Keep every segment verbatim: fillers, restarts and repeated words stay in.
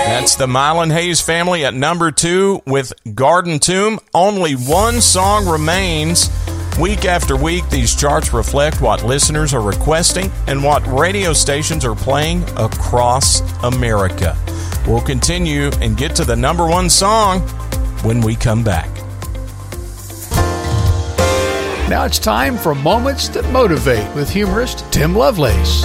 That's the Mylan Hayes family at number two with Garden Tomb. Only one song remains. Week after week, these charts reflect what listeners are requesting and what radio stations are playing across America. We'll continue and get to the number one song when we come back. Now it's time for Moments That Motivate with humorist Tim Lovelace.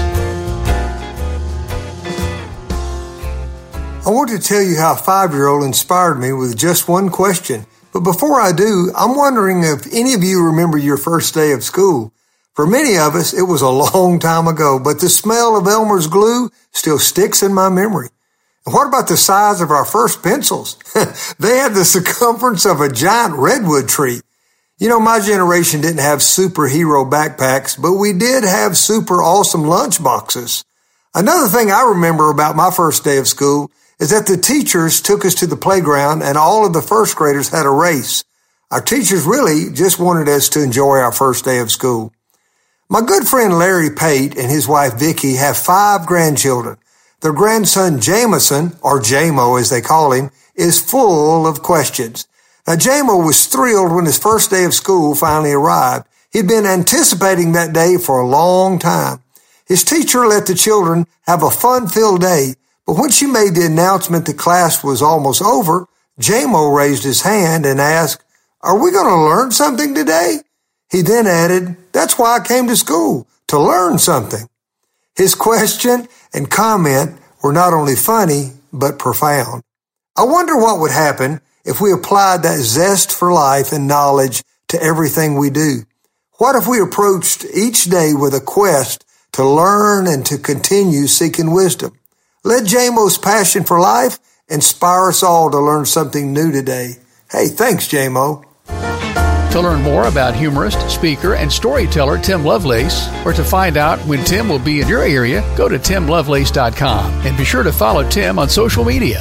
I want to tell you how a five-year-old inspired me with just one question. But before I do, I'm wondering if any of you remember your first day of school. For many of us, it was a long time ago, but the smell of Elmer's glue still sticks in my memory. And what about the size of our first pencils? They had the circumference of a giant redwood tree. You know, my generation didn't have superhero backpacks, but we did have super awesome lunch boxes. Another thing I remember about my first day of school is that the teachers took us to the playground and all of the first graders had a race. Our teachers really just wanted us to enjoy our first day of school. My good friend Larry Pate and his wife Vicki have five grandchildren. Their grandson Jameson, or Jamo as they call him, is full of questions. Now Jamo was thrilled when his first day of school finally arrived. He'd been anticipating that day for a long time. His teacher let the children have a fun-filled day, but when she made the announcement the class was almost over, Jamo raised his hand and asked, "Are we going to learn something today?" He then added, "That's why I came to school, to learn something." His question and comment were not only funny, but profound. I wonder what would happen if we applied that zest for life and knowledge to everything we do. What if we approached each day with a quest to learn and to continue seeking wisdom? Let Jamo's passion for life inspire us all to learn something new today. Hey, thanks, Jamo. To learn more about humorist, speaker, and storyteller Tim Lovelace, or to find out when Tim will be in your area, go to tim lovelace dot com and be sure to follow Tim on social media.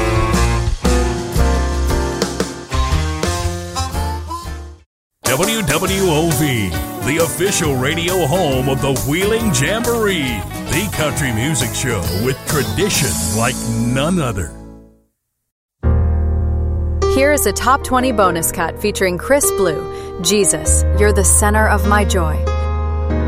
W W O V, the official radio home of the Wheeling Jamboree, the country music show with tradition like none other. Here is a top twenty bonus cut featuring Chris Blue, Jesus, You're the Center of My Joy.